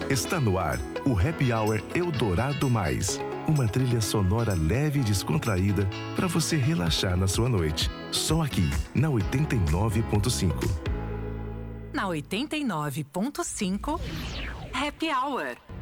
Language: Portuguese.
Está no ar o Happy Hour Eldorado Mais. Uma trilha sonora leve e descontraída para você relaxar na sua noite. Só aqui, na 89.5. Na 89.5, Happy Hour.